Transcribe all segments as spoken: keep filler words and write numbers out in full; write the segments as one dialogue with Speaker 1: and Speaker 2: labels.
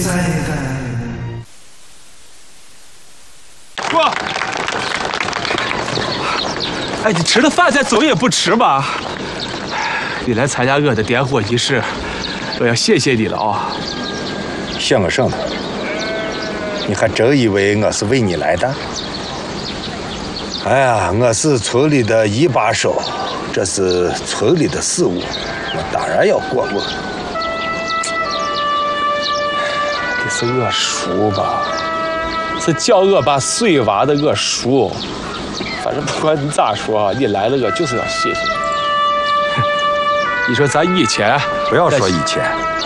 Speaker 1: 哥，哎，你吃了饭再走也不迟吧？你来参加我的点火仪式，我要谢谢你了啊！
Speaker 2: 谢我什么？你还真以为我是为你来的？哎呀，我是村里的一把手，这是村里的事务，我当然要过问。这是我叔吧？
Speaker 1: 是叫我把水挖的我叔。反正不管你咋说，你来了我就是要谢谢你。你说咱以前
Speaker 2: 不要说以前，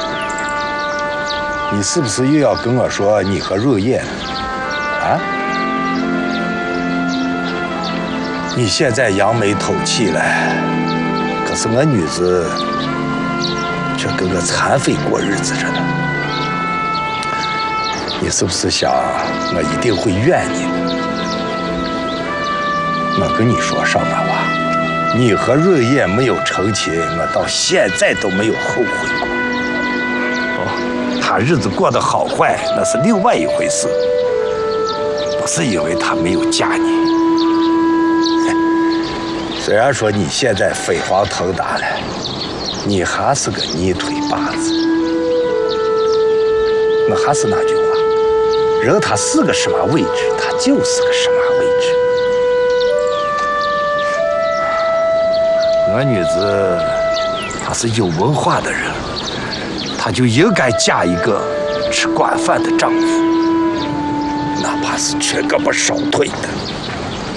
Speaker 2: 你是不是又要跟我说你和若叶啊？你现在扬眉吐气了，可是我女子却跟个残废过日子着呢。你是不是想我一定会怨你？我跟你说上官娃，你和润叶没有成亲，我到现在都没有后悔过。哦，他日子过得好坏那是另外一回事，不是因为他没有嫁你。虽然说你现在飞黄腾达了，你还是个泥腿把子。我还是那句话，人他是个什么位置，他就是个什么位置。我女子她是有文化的人，她就应该嫁一个吃惯饭的丈夫，哪怕是缺胳膊少腿的。